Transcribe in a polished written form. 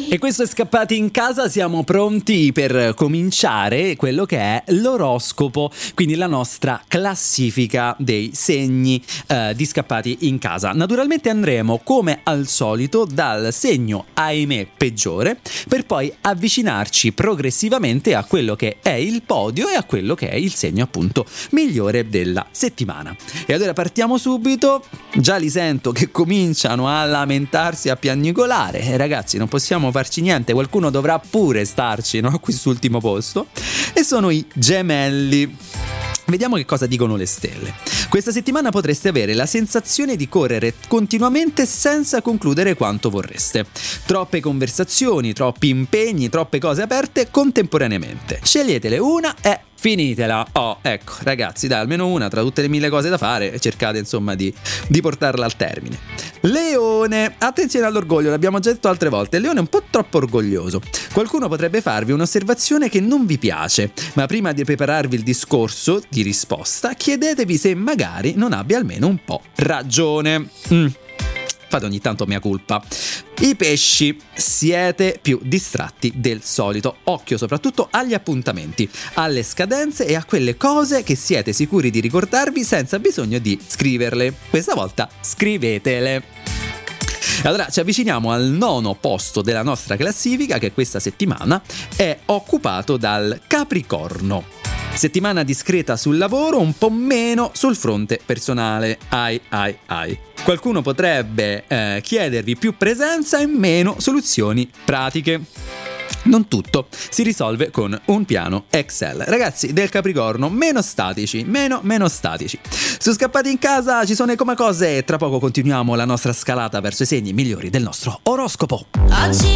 E questo è Scappati in Casa, siamo pronti per cominciare quello che è l'oroscopo, quindi la nostra classifica dei segni di Scappati in Casa. Naturalmente andremo come al solito dal segno, ahimè, peggiore, per poi avvicinarci progressivamente a quello che è il podio e a quello che è il segno appunto migliore della settimana. E allora partiamo subito, già li sento che cominciano a lamentarsi, a piagnucolare, ragazzi non possiamo farci niente, qualcuno dovrà pure starci, no? Qui sull'ultimo posto, e sono i Gemelli. Vediamo che cosa dicono le stelle. Questa settimana potreste avere la sensazione di correre continuamente senza concludere quanto vorreste. Troppe conversazioni, troppi impegni, troppe cose aperte contemporaneamente. Sceglietele una e finitela. Oh, ecco, ragazzi, dai, almeno una tra tutte le mille cose da fare e cercate insomma di portarla al termine. Leone, attenzione all'orgoglio, l'abbiamo già detto altre volte, il leone è un po' troppo orgoglioso. Qualcuno potrebbe farvi un'osservazione che non vi piace, ma prima di prepararvi il discorso di risposta, chiedetevi se magari non abbia almeno un po' ragione. Fate ogni tanto mea culpa. I pesci, siete più distratti del solito. Occhio soprattutto agli appuntamenti, alle scadenze e a quelle cose che siete sicuri di ricordarvi senza bisogno di scriverle. Questa volta scrivetele. Allora ci avviciniamo al 9° posto della nostra classifica, che questa settimana è occupato dal Capricorno. Settimana discreta sul lavoro, un po' meno sul fronte personale. Ai. Qualcuno potrebbe chiedervi più presenza e meno soluzioni pratiche. Non tutto si risolve con un piano Excel. Ragazzi del Capricorno, meno statici. Su Scappati in Casa ci sono come cose e tra poco continuiamo la nostra scalata verso i segni migliori del nostro oroscopo. Oggi